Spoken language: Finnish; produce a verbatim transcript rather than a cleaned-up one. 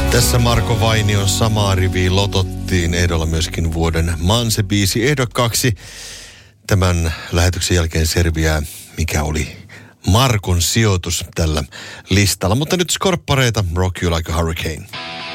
Tässä Marko Vainion samaa riviä lotottiin ehdolla myöskin vuoden Manse-biisi ehdokkaaksi. Tämän lähetyksen jälkeen selviää, mikä oli Markon sijoitus tällä listalla. Mutta nyt skorppareita, Rock You Like a Hurricane.